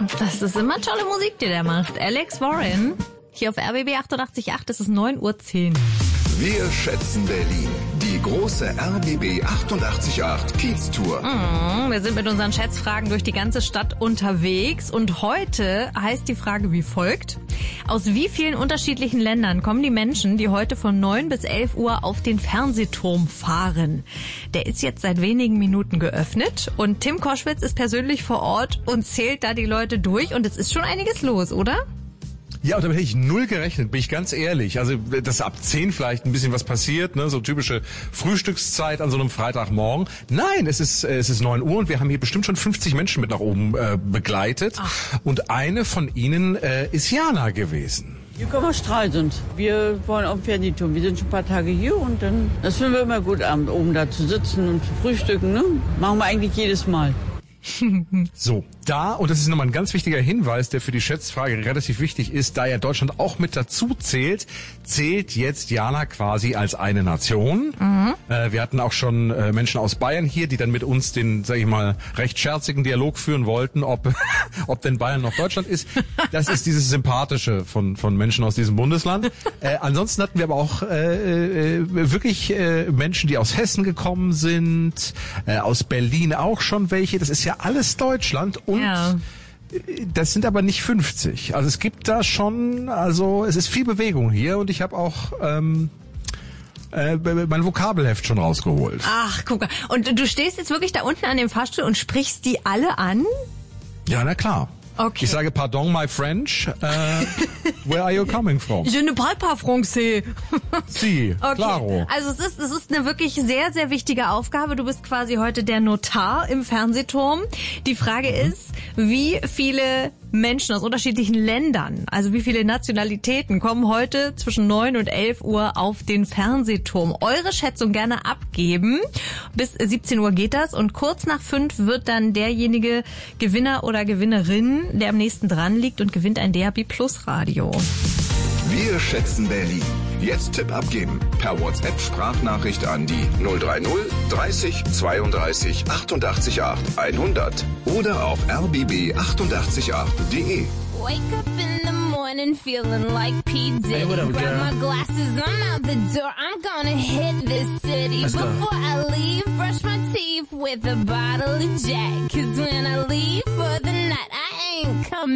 Das ist immer tolle Musik, die der macht. Alex Warren, hier auf RBB 88.8, es ist 9:10 Uhr. Wir schätzen Berlin. Die große RBB 88.8 Kiez-Tour. Wir sind mit unseren Schätzfragen durch die ganze Stadt unterwegs. Und heute heißt die Frage wie folgt. Aus wie vielen unterschiedlichen Ländern kommen die Menschen, die heute von 9 bis 11 Uhr auf den Fernsehturm fahren? Der ist jetzt seit wenigen Minuten geöffnet. Und Tim Koschwitz ist persönlich vor Ort und zählt da die Leute durch. Und es ist schon einiges los, oder? Ja, und damit hätte ich null gerechnet, bin ich ganz ehrlich. Also, dass ab 10 vielleicht ein bisschen was passiert, ne, so typische Frühstückszeit an so einem Freitagmorgen. Nein, es ist 9 Uhr und wir haben hier bestimmt schon 50 Menschen mit nach oben begleitet. Ach. Und eine von ihnen ist Jana gewesen. Wir kommen aus Stralsund. Wir wollen auf den Fernsehturm. Wir sind schon ein paar Tage hier und dann, das finden wir immer gut, abends oben da zu sitzen und zu frühstücken, ne? Machen wir eigentlich jedes Mal. So, und das ist nochmal ein ganz wichtiger Hinweis, der für die Schätzfrage relativ wichtig ist, da ja Deutschland auch mit dazu zählt jetzt Jana quasi als eine Nation. Wir hatten auch schon Menschen aus Bayern hier, die dann mit uns den, sag ich mal, recht scherzigen Dialog führen wollten, ob denn Bayern noch Deutschland ist. Das ist dieses Sympathische von Menschen aus diesem Bundesland. Ansonsten hatten wir aber auch wirklich Menschen, die aus Hessen gekommen sind, aus Berlin auch schon welche. Das ist ja alles Deutschland und das sind aber nicht 50. Also es gibt da schon, also es ist viel Bewegung hier und ich habe auch mein Vokabelheft schon rausgeholt. Ach, guck mal. Und du stehst jetzt wirklich da unten an dem Fahrstuhl und sprichst die alle an? Ja, na klar. Okay. Ich sage, pardon, my French, where are you coming from? Je ne parle pas français. Si, okay. Claro. Also es ist eine wirklich sehr, sehr wichtige Aufgabe. Du bist quasi heute der Notar im Fernsehturm. Die Frage ist, wie viele Menschen aus unterschiedlichen Ländern, also wie viele Nationalitäten kommen heute zwischen 9 und 11 Uhr auf den Fernsehturm? Eure Schätzung gerne abgeben. Bis 17 Uhr geht das und kurz nach 5 wird dann derjenige Gewinner oder Gewinnerin, der am nächsten dran liegt und gewinnt ein DAB Plus Radio. Wir schätzen Berlin. Jetzt Tipp abgeben. Per WhatsApp Sprachnachricht an die 030 30 32 88 8 100 oder auf rbb888.de. Wake up in the morning feeling like P. Diddy. Hey, what up, Grab girl? my glasses, I'm out the door. I'm gonna hit this city. Let's go. Before I leave, brush my teeth with a bottle of Jack. 'Cause when I leave for the night, I ain't coming.